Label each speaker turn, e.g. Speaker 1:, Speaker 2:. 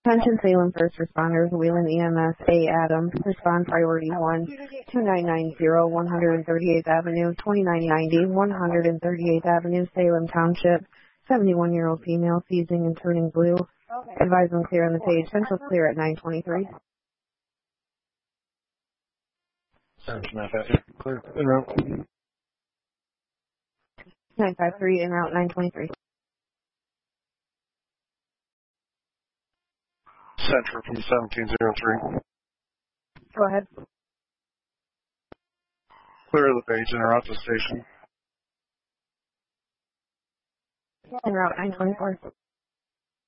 Speaker 1: Attention Salem first responders, Wheeling EMS, A. Adams, respond priority 1, 2990 138th Avenue, 2990 138th Avenue, Salem Township, 71-year-old female, seizing and turning blue. Advise them clear on the page. Central clear at 923.
Speaker 2: Central FF, clear. En route.
Speaker 1: 953, en route 923.
Speaker 2: Central from 1703.
Speaker 1: Go ahead.
Speaker 2: Clear the page, en route to station.
Speaker 1: En route 924.